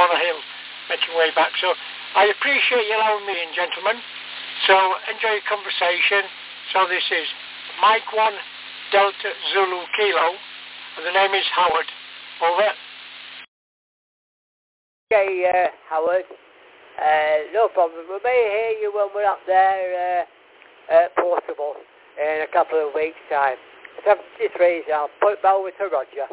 on a hill, making way back. So I appreciate you allowing me in, gentlemen. So enjoy your conversation. So this is Mike 1 Delta Zulu Kilo, and the name is Howard. Over. Okay, Howard. No problem. We may hear you when we're up there at Portable in a couple of weeks' time. 73, I'll put it over to Roger.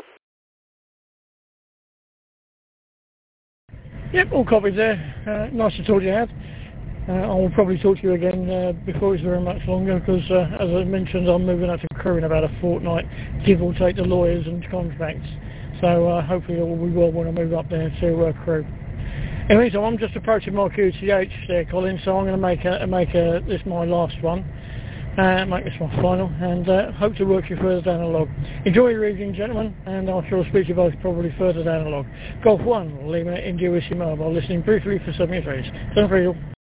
Yep, all copies there. Nice to talk to you, Ad. I will probably talk to you again before it's very much longer because, as I mentioned, I'm moving up to Crewe in about a fortnight, give or take the lawyers and contracts. So hopefully it will be well when I move up there to Crewe. Anyway, so I'm just approaching my QTH there, Colin, so I'm going to make this my last one, make this my final, and hope to work you further down the log. Enjoy your evening, gentlemen, and I shall speak to you both probably further down the log. Golf 1, Lima India Whiskey Mobile, listening briefly for 73s. Don't forget.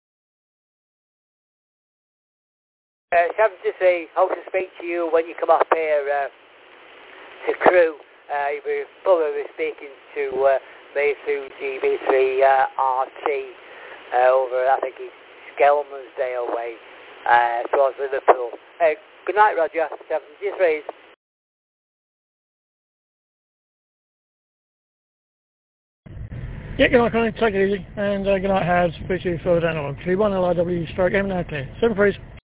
73, hope to speak to you when you come up here to Crewe. You'll be probably speaking to me through GB3 RT over, I think it's Skelmersdale way, towards Liverpool. Good night, Roger. 73s. Yeah, good night, Colin. Take it easy. And good night, Haz. Speak to you further down the log. 31 LIW stroke M now clear. 73s.